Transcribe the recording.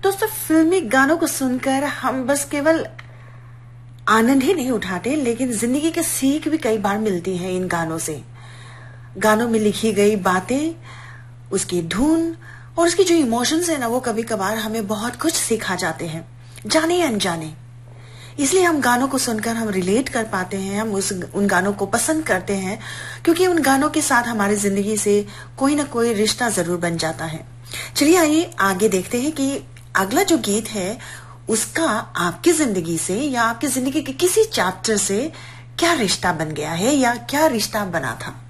दोस्तों, फिल्मी गानों को सुनकर हम बस केवल आनंद ही नहीं उठाते, लेकिन जिंदगी की सीख भी कई बार मिलती है इन गानों से। गानों में लिखी गई बातें, उसकी धुन और उसकी जो इमोशंस है ना, वो कभी कभार हमें बहुत कुछ सिखा जाते हैं, जाने या अनजाने। इसलिए हम गानों को सुनकर हम रिलेट कर पाते हैं, हम उन गानों को पसंद करते हैं, क्योंकि उन गानों के साथ हमारी जिंदगी से कोई ना कोई रिश्ता जरूर बन जाता है। चलिए आइए आगे देखते हैं कि अगला जो गीत है उसका आपकी जिंदगी से या आपकी जिंदगी के किसी चैप्टर से क्या रिश्ता बन गया है या क्या रिश्ता बना था।